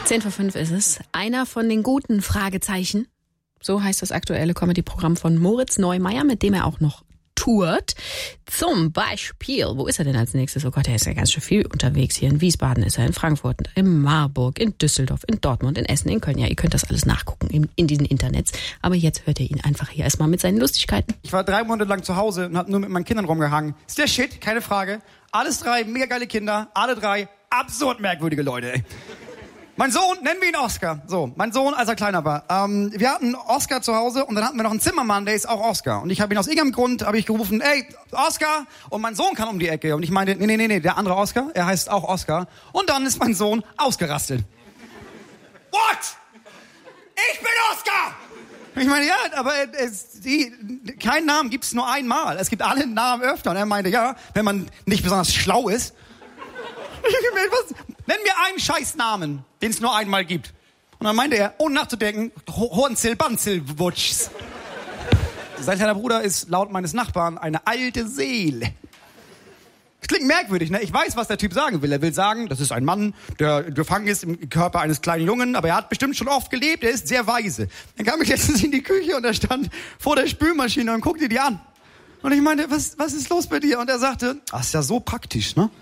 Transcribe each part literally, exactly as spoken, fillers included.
Zehn vor fünf ist es. Einer von den guten Fragezeichen. So heißt das aktuelle Comedy-Programm von Moritz Neumeier, mit dem er auch noch tourt. Zum Beispiel, wo ist er denn als nächstes? Oh Gott, er ist ja ganz schön viel unterwegs. Hier in Wiesbaden ist er, in Frankfurt, in Marburg, in Düsseldorf, in Dortmund, in Essen, in Köln. Ja, ihr könnt das alles nachgucken in, in diesen Internets. Aber jetzt hört ihr ihn einfach hier erstmal mit seinen Lustigkeiten. Ich war drei Monate lang zu Hause und habe nur mit meinen Kindern rumgehangen. Ist der Shit, keine Frage. Alles drei mega geile Kinder, alle drei absurd merkwürdige Leute, ey. Mein Sohn, nennen wir ihn Oscar. So, mein Sohn, als er kleiner war. Ähm, wir hatten Oscar zu Hause und dann hatten wir noch einen Zimmermann, der ist auch Oscar. Und ich habe ihn aus irgendeinem Grund, habe ich gerufen, ey, Oscar. Und mein Sohn kam um die Ecke. Und ich meinte, nee, nee, nee, nee, der andere Oscar, er heißt auch Oscar. Und dann ist mein Sohn ausgerastet. What? Ich bin Oscar! Ich meine, ja, aber es, die, keinen Namen gibt's nur einmal. Es gibt alle Namen öfter. Und er meinte, ja, wenn man nicht besonders schlau ist. Was? Nenn mir einen Scheißnamen, den es nur einmal gibt. Und dann meinte er, ohne nachzudenken, Hornzil, Banzil, Wutschs. Sein kleiner Bruder ist laut meines Nachbarn eine alte Seele. Das klingt merkwürdig, ne? Ich weiß, was der Typ sagen will. Er will sagen, das ist ein Mann, der gefangen ist im Körper eines kleinen Jungen, aber er hat bestimmt schon oft gelebt, er ist sehr weise. Dann kam ich letztens in die Küche und er stand vor der Spülmaschine und guckte die an. Und ich meinte, was, was ist los bei dir? Und er sagte, ach, ist ja so praktisch, ne?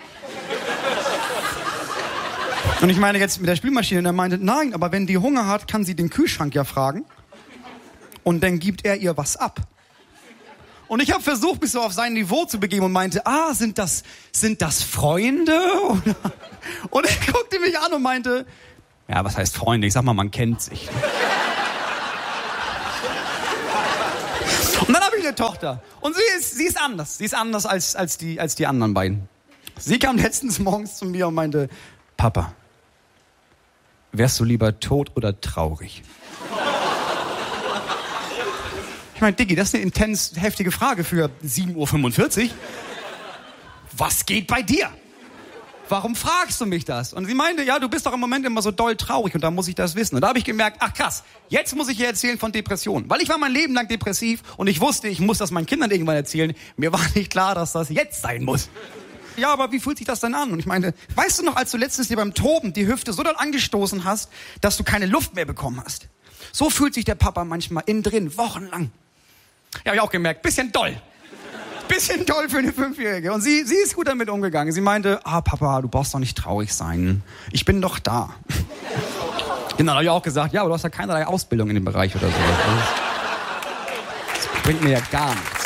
Und ich meine jetzt mit der Spülmaschine, und er meinte, nein, aber wenn die Hunger hat, kann sie den Kühlschrank ja fragen. Und dann gibt er ihr was ab. Und ich habe versucht, mich so auf sein Niveau zu begeben und meinte, ah, sind das, sind das Freunde? Und er guckte mich an und meinte, ja, was heißt Freunde? Ich sag mal, man kennt sich. Und dann habe ich eine Tochter. Und sie ist, sie ist anders. Sie ist anders als, als, die, als die anderen beiden. Sie kam letztens morgens zu mir und meinte, Papa, wärst du lieber tot oder traurig? Ich meine, Diggi, das ist eine intens heftige Frage für sieben Uhr fünfundvierzig. Was geht bei dir? Warum fragst du mich das? Und sie meinte, ja, du bist doch im Moment immer so doll traurig und da muss ich das wissen. Und da habe ich gemerkt, ach krass, jetzt muss ich ihr erzählen von Depressionen. Weil ich war mein Leben lang depressiv und ich wusste, ich muss das meinen Kindern irgendwann erzählen. Mir war nicht klar, dass das jetzt sein muss. Ja, aber wie fühlt sich das denn an? Und ich meinte, weißt du noch, als du letztens dir beim Toben die Hüfte so doll angestoßen hast, dass du keine Luft mehr bekommen hast? So fühlt sich der Papa manchmal innen drin, wochenlang. Ja, hab ich auch gemerkt, bisschen doll. Bisschen doll für eine Fünfjährige. Und sie, sie ist gut damit umgegangen. Sie meinte, ah, Papa, du brauchst doch nicht traurig sein. Ich bin doch da. Genau, habe ich auch gesagt, ja, aber du hast ja keinerlei Ausbildung in dem Bereich oder so. Das bringt mir ja gar nichts.